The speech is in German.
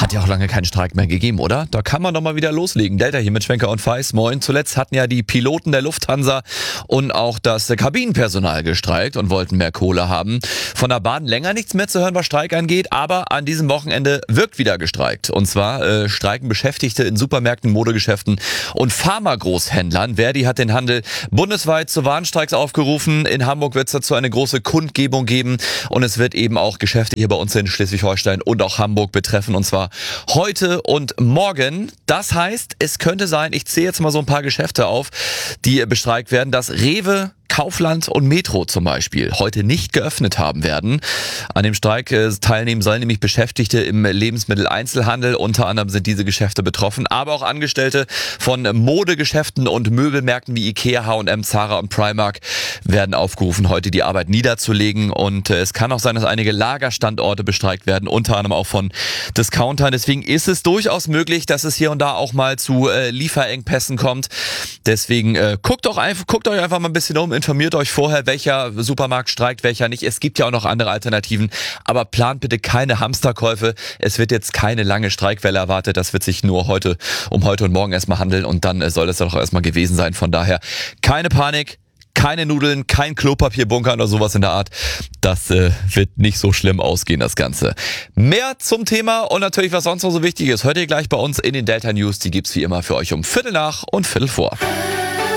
Hat ja auch lange keinen Streik mehr gegeben, oder? Da kann man doch mal wieder loslegen. Delta hier mit Schwenker und Feis. Moin. Zuletzt hatten ja die Piloten der Lufthansa und auch das Kabinenpersonal gestreikt und wollten mehr Kohle haben. Von der Bahn länger nichts mehr zu hören, was Streik angeht, aber an diesem Wochenende wird wieder gestreikt. Und zwar streiken Beschäftigte in Supermärkten, Modegeschäften und Pharmagroßhändlern. Verdi hat den Handel bundesweit zu Warnstreiks aufgerufen. In Hamburg wird es dazu eine große Kundgebung geben und es wird eben auch Geschäfte hier bei uns in Schleswig-Holstein und auch Hamburg betreffen, und zwar heute und morgen. Das heißt, es könnte sein, ich zähle jetzt mal so ein paar Geschäfte auf, die bestreikt werden, dass Rewe, Kaufland und Metro zum Beispiel heute nicht geöffnet haben werden. An dem Streik teilnehmen sollen nämlich Beschäftigte im Lebensmitteleinzelhandel. Unter anderem sind diese Geschäfte betroffen, aber auch Angestellte von Modegeschäften und Möbelmärkten wie Ikea, H&M, Zara und Primark werden aufgerufen, heute die Arbeit niederzulegen. Und es kann auch sein, dass einige Lagerstandorte bestreikt werden, unter anderem auch von Discountern. Deswegen ist es durchaus möglich, dass es hier und da auch mal zu Lieferengpässen kommt. Deswegen guckt euch einfach mal ein bisschen um, informiert euch vorher, welcher Supermarkt streikt, welcher nicht. Es gibt ja auch noch andere Alternativen, aber plant bitte keine Hamsterkäufe. Es wird jetzt keine lange Streikwelle erwartet. Das wird sich nur heute und morgen erstmal handeln und dann soll es dann auch erstmal gewesen sein. Von daher keine Panik. Keine Nudeln, kein Klopapier bunkern oder sowas in der Art. Das wird nicht so schlimm ausgehen, das Ganze. Mehr zum Thema und natürlich, was sonst noch so wichtig ist, hört ihr gleich bei uns in den Delta News. Die gibt's wie immer für euch um 7:45 und 7:45.